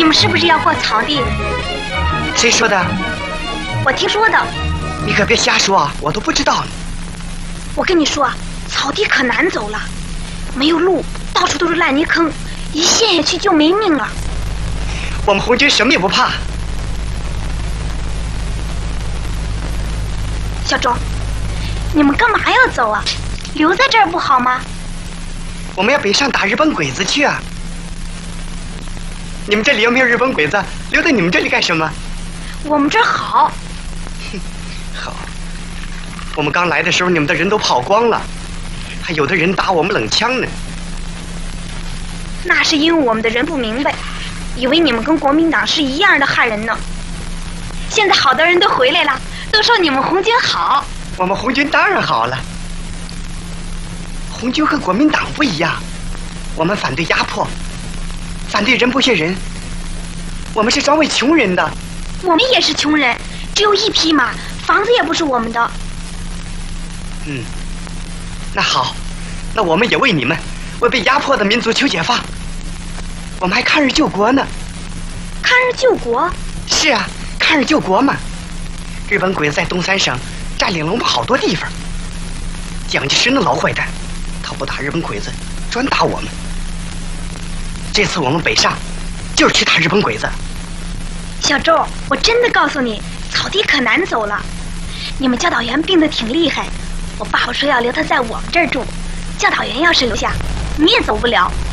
们是不是要过草地？ 谁说的？ 我听说的。 你可别瞎说啊，我都不知道呢。 我跟你说，草地可难走了，没有路，到处都是烂泥坑，一陷下去就没命了。 我们红军什么也不怕。 小周，你们干嘛要走啊？留在这儿不好吗？ 我们要北上打日本鬼子去啊！你们这里又没有日本鬼子，留在你们这里干什么？ 我们这儿好。 好。我们刚来的时候，你们的人都跑光了，还有的人打我们冷枪呢。 那是因为我们的人不明白，以为你们跟国民党是一样的害人呢。现在好多人都回来了，都说你们红军好。 我们红军当然好了。红军和国民党不一样，我们反对压迫，反对人不学人。我们是专为穷人的。 我们也是穷人，只有一匹马，房子也不是我们的。 那好，那我们也为你们，为被压迫的民族求解放。我们还抗日救国呢。 抗日救国？ 是啊，抗日救国嘛。日本鬼子在东三省占领了我们好多地方。蒋介石那老坏蛋，他不打日本鬼子，专打我们。这次我们北上，就是去打日本鬼子。 小周，我真的告诉你，草地可难走了。你们教导员病得挺厉害，我爸爸说要留他在我们这儿住。教导员要是留下，你也走不了。